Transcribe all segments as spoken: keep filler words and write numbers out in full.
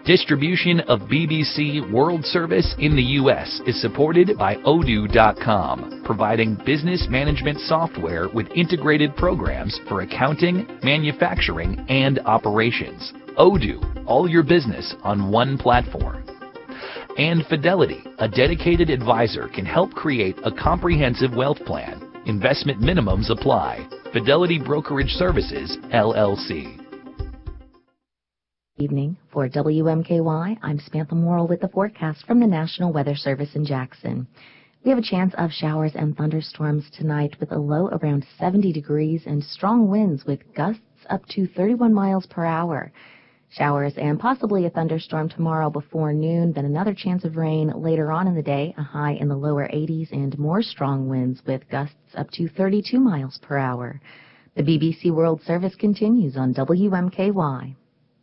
Distribution of B B C World Service in the U S is supported by Odoo dot com, providing business management software with integrated programs for accounting, manufacturing, and operations. Odoo, all your business on one platform. And Fidelity, a dedicated advisor, can help create a comprehensive wealth plan. Investment minimums apply. Fidelity Brokerage Services, L L C. Evening. For W M K Y, I'm Samantha Morrill with the forecast from the National Weather Service in Jackson. We have a chance of showers and thunderstorms tonight with a low around seventy degrees and strong winds with gusts up to thirty-one miles per hour. Showers and possibly a thunderstorm tomorrow before noon, then another chance of rain later on in the day, a high in the lower eighties and more strong winds with gusts up to thirty-two miles per hour. The B B C World Service continues on W M K Y.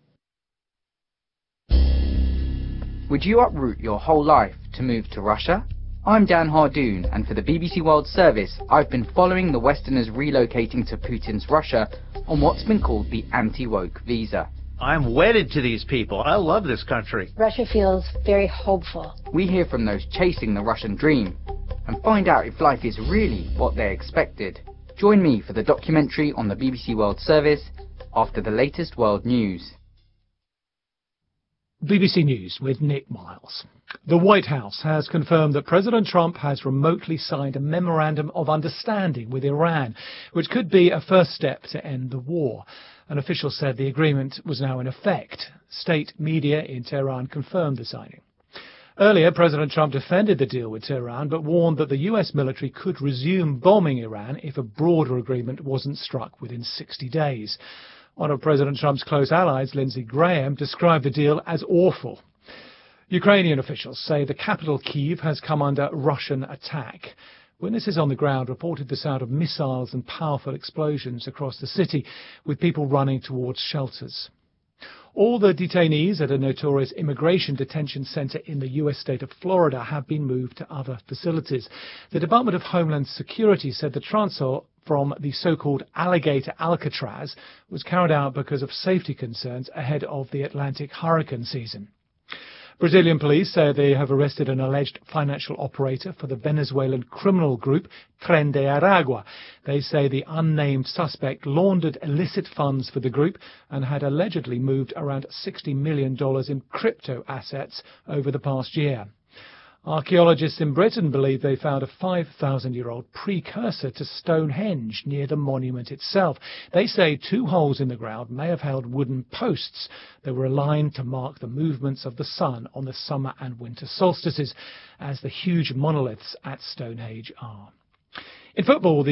Would you uproot your whole life to move to Russia? I'm Dan Hardoon, and for the B B C World Service, I've been following the Westerners relocating to Putin's Russia on what's been called the anti-woke visa. I'm wedded to these people. I love this country. Russia feels very hopeful. We hear from those chasing the Russian dream and find out if life is really what they expected. Join me for the documentary on the B B C World Service after the latest world news. B B C News with Nick Miles. The White House has confirmed that President Trump has remotely signed a memorandum of understanding with Iran, which could be a first step to end the war. An official said the agreement was now in effect. State media in Tehran confirmed the signing. Earlier, President Trump defended the deal with Tehran, but warned that the U S military could resume bombing Iran if a broader agreement wasn't struck within sixty days. One of President Trump's close allies, Lindsey Graham, described the deal as awful. Ukrainian officials say the capital, Kyiv, has come under Russian attack. Witnesses on the ground reported the sound of missiles and powerful explosions across the city, with people running towards shelters. All the detainees at a notorious immigration detention center in the U S state of Florida have been moved to other facilities. The Department of Homeland Security said the transfer from the so-called Alligator Alcatraz was carried out because of safety concerns ahead of the Atlantic hurricane season. Brazilian police say they have arrested an alleged financial operator for the Venezuelan criminal group Tren de Aragua. They say the unnamed suspect laundered illicit funds for the group and had allegedly moved around sixty million dollars in crypto assets over the past year. Archaeologists in Britain believe they found a five thousand year old precursor to Stonehenge near the monument itself. They say two holes in the ground may have held wooden posts that were aligned to mark the movements of the sun on the summer and winter solstices, as the huge monoliths at Stonehenge are. In football, the